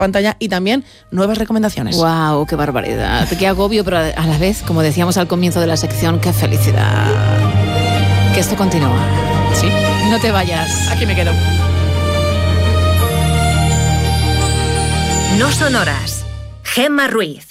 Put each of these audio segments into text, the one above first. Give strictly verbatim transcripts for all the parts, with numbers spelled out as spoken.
pantalla y también nuevas recomendaciones. ¡Wow! ¡Qué barbaridad! ¡Qué agobio! Pero a la vez, como decíamos al comienzo de la sección, ¡qué felicidad! Que esto continúa. Sí. No te vayas. Aquí me quedo. No son horas. Gemma Ruiz.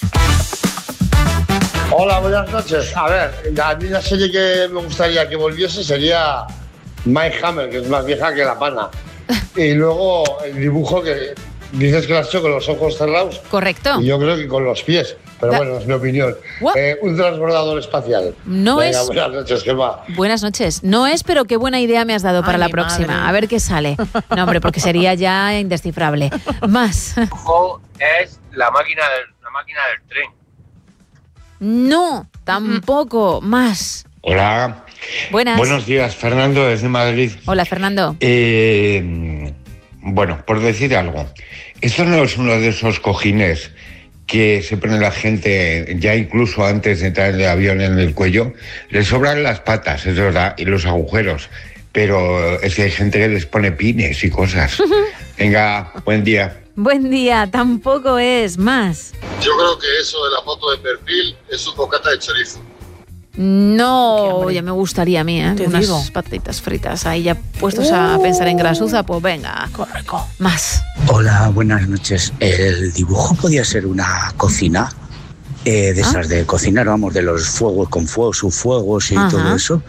Hola, buenas noches. A ver, a mí la serie que me gustaría que volviese sería Mike Hammer, que es más vieja que la pana. Y luego el dibujo que dices que lo has hecho con los ojos cerrados. Correcto. Y yo creo que con los pies. Pero Da- bueno, es mi opinión. Eh, un transbordador espacial. No Venga, es- buenas noches, Gemma. Buenas noches. No es, pero qué buena idea me has dado para Ay, la mi próxima. madre. A ver qué sale. No, hombre, porque sería ya indescifrable. Más. Dibujo es la máquina del, la máquina del tren. No, tampoco. Más. Hola. Buenas. Buenos días, Fernando, desde Madrid. Hola, Fernando. Eh, bueno, por decir algo, esto no es uno de esos cojines que se pone la gente ya incluso antes de entrar en el avión en el cuello. Le sobran las patas, es verdad, y los agujeros, pero es que hay gente que les pone pines y cosas. Venga, buen día. Buen día. Tampoco es. Más. Yo creo que eso de la foto de perfil es un bocata de chorizo. No, ya me gustaría a mí, ¿eh? Te Unas digo. patatitas fritas ahí ya puestos a pensar en grasuza, pues venga. Correcto. Más. Hola, buenas noches. ¿El dibujo podía ser una cocina? Eh, de ¿Ah? esas de cocinar, vamos, de los fuegos con fuegos, subfuegos y Ajá. todo eso.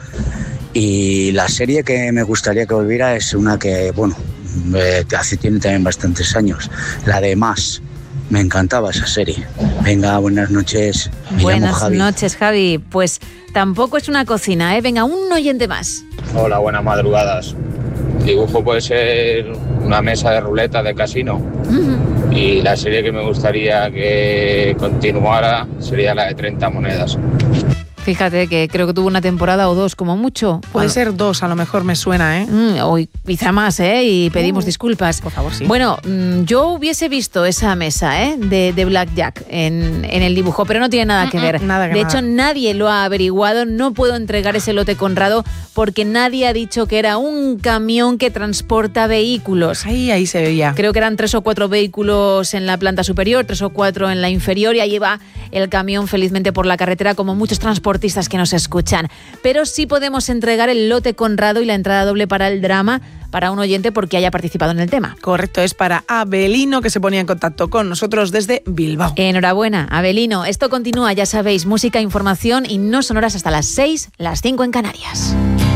Y la serie que me gustaría que volviera es una que, bueno, eh, hace tiene también bastantes años, la de Más. Me encantaba esa serie. Venga, buenas noches. Me llamo Buenas Javi. noches, Javi. Pues tampoco es una cocina, ¿eh? Venga, un oyente más. Hola, buenas madrugadas. Dibujo puede ser una mesa de ruleta de casino. Ujú. Y la serie que me gustaría que continuara sería la de treinta monedas. Fíjate que creo que tuvo una temporada o dos como mucho. Puede Bueno, ser dos, a lo mejor me suena, ¿eh? mm, o quizá más, ¿eh? Y pedimos Uh, disculpas. por favor, sí. Bueno, mm, yo hubiese visto esa mesa, ¿eh? De, de Blackjack en, en el dibujo, pero no tiene nada que Mm, mm, ver. nada que de nada. hecho, nadie lo ha averiguado. No puedo entregar ese lote Conrado porque nadie ha dicho que era un camión que transporta vehículos. Ahí, ahí se veía. Creo que eran tres o cuatro vehículos en la planta superior, tres o cuatro en la inferior, y ahí va el camión felizmente por la carretera, como muchos transportistas que nos escuchan. Pero sí podemos entregar el lote Conrado y la entrada doble para el drama para un oyente porque haya participado en el tema. Correcto, es para Abelino, que se ponía en contacto con nosotros desde Bilbao. Enhorabuena, Abelino. Esto continúa, ya sabéis, música, información y no sonoras hasta las seis, las cinco en Canarias.